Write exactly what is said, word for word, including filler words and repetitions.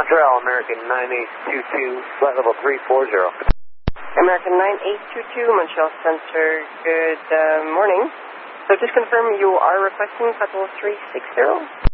Montreal, American nine eight two two, flight level three four zero. American nine eight two two, Montreal Center, good uh, morning. So just confirm you are requesting flight level three six zero?